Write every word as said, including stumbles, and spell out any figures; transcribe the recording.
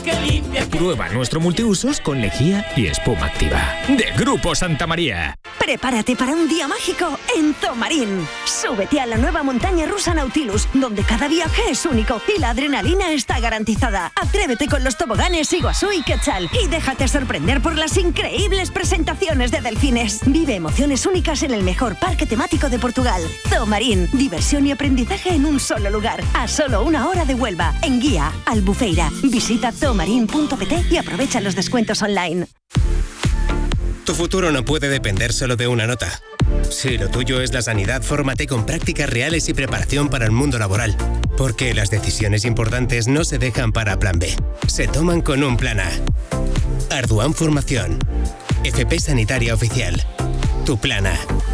que limpia. Prueba nuestro multiusos con lejía y espuma activa. De Grupo Santa María. Prepárate para un día mágico en Zomarín. Súbete a la nueva montaña rusa Nautilus, donde cada viaje es único y la adrenalina está garantizada. Atrévete con los toboganes Iguazú y Quetzal y déjate sorprender por las increíbles presentaciones de delfines. Vive emociones únicas en el mejor parque temático de Portugal. Zomarín, diversión y aprendizaje en un solo lugar, a solo una hora de Huelva, en Guía, Albufeira. Visita zomarín punto pt y aprovecha los descuentos online. Tu futuro no puede depender solo de una nota. Si lo tuyo es la sanidad, fórmate con prácticas reales y preparación para el mundo laboral. Porque las decisiones importantes no se dejan para plan B. Se toman con un plan A. Arduan Formación. F P Sanitaria Oficial. Tu plan A.